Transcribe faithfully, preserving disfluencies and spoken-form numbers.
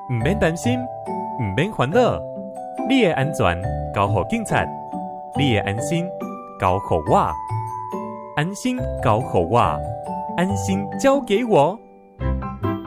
唔免担心，唔免烦恼，你的安全交予警察，你的安心交予我，安心交予我，安心交给我。